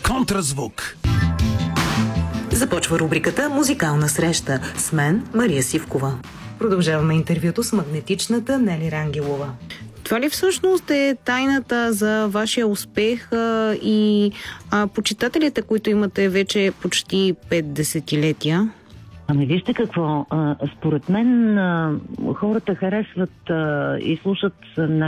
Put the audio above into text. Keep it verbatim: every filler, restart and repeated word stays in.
Контразвук. Започва рубриката «Музикална среща» с мен, Мария Сивкова. Продължаваме интервюто с магнетичната Нели Рангелова. Това ли всъщност е тайната за вашия успех а, и а, почитателите, които имате вече почти пет десетилетия? Ами вижте какво, а, според мен а, хората харесват а, и слушат